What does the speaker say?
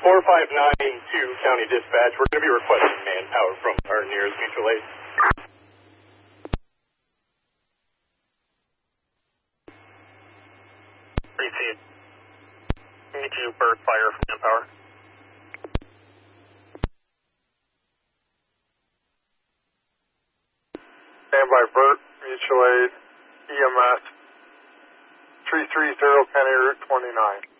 4592 County Dispatch. We're going to be requesting manpower from our nearest mutual aid. Received. Need you bird fire from manpower. Standby Burt, mutual aid, EMS, 330 County Route 29.